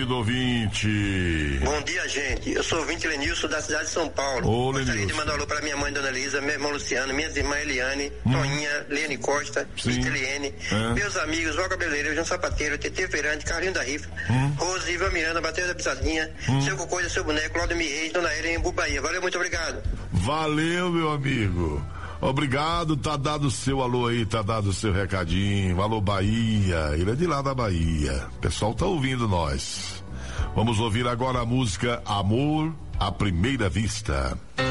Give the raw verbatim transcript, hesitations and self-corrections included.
Ouvinte. Bom dia, gente. Eu sou ouvinte Lenilson da cidade de São Paulo. Ô, Gostaria Lenilson. de mandar um alô para minha mãe, Dona Elisa, meu irmão Luciano, minhas irmãs Eliane, hum. Toninha, Lene Costa, Esteliene, é. meus amigos João Cabeleiro, João Sapateiro, Tetê Feirante, Carlinho da Rifa, hum. Rose, Ivan Miranda, Matheus da Pisadinha, hum. seu Cocoisa, seu boneco, Claudemir Reis, Dona Ellen, Bubaía. Valeu, muito obrigado. Valeu, meu amigo. Obrigado, tá dado o seu alô aí, tá dado o seu recadinho. Alô, Bahia. Ele é de lá da Bahia. O pessoal tá ouvindo nós. Vamos ouvir agora a música Amor à Primeira Vista.